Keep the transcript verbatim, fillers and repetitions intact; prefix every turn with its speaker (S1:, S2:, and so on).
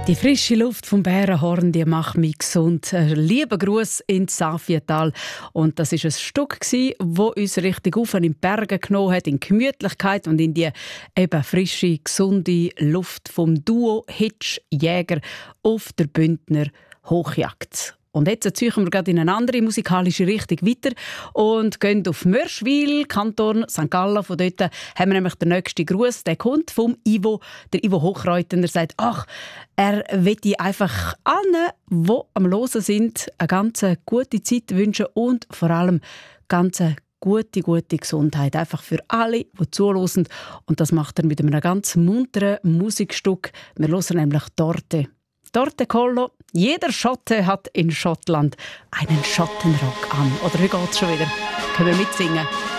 S1: Die frische Luft vom Bärenhorn, die macht mich gesund. Ein lieber Gruß ins Safietal. Und das ist ein Stück, das uns richtig auf in die Berge genommen hat, in Gemütlichkeit und in die eben frische, gesunde Luft vom Duo Hitsch Jäger auf der Bündner Hochjagd. Und jetzt ziehen wir gerade in eine andere musikalische Richtung weiter und gehen auf Mörschwil, Kanton Sankt Gallen. Von dort haben wir nämlich den nächsten Gruß. Der kommt vom Ivo, der Ivo Hochreuten. Er sagt, ach, er möchte einfach allen, die am Hören sind, eine ganz gute Zeit wünschen und vor allem ganz gute, gute Gesundheit. Einfach für alle, die zuhören. Und das macht er mit einem ganz munteren Musikstück. Wir hören nämlich Torte. Torte Collo. Jeder Schotte hat in Schottland einen Schottenrock an. Oder wie geht's schon wieder? Können wir mitsingen?